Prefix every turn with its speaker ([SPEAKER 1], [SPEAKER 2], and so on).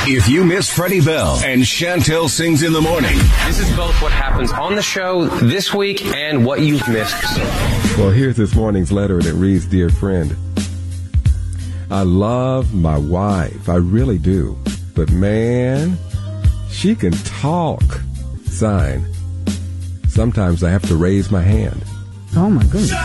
[SPEAKER 1] If you miss Freddie Bell and Chantel Sings in the Morning.
[SPEAKER 2] This is both what happens on the show this week and what you've missed.
[SPEAKER 3] Well, here's this morning's letter, and it reads, Dear friend, I love my wife. I really do. But, man, she can talk. Sign. Sometimes I have to raise my hand.
[SPEAKER 4] Oh, my goodness.